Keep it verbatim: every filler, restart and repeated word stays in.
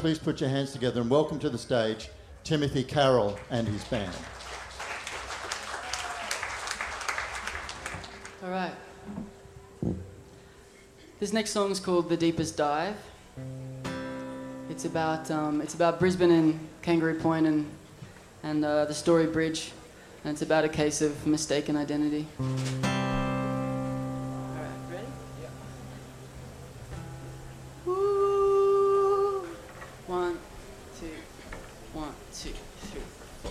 please put your hands together and welcome to the stage Timothy Carroll and his band. All right. This next song is called The Deepest Dive. It's about um, it's about Brisbane and Kangaroo Point and and uh, the Story Bridge, and it's about a case of mistaken identity.